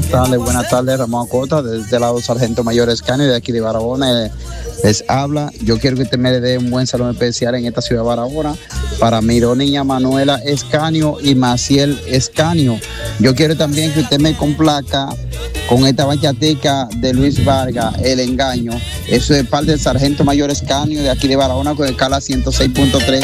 buenas tardes, Ramón Cota, desde el lado Sargento Mayor Escanio, de aquí de Barahona, les habla. Yo quiero que usted me dé un buen saludo especial en esta ciudad de Barahona para mi niña Manuela Escanio y Maciel Escanio. Yo quiero también que usted me complazca con esta bachatica de Luis Vargas, El Engaño. Eso es parte del Sargento Mayor Escanio, de aquí de Barahona, con escala 106.3.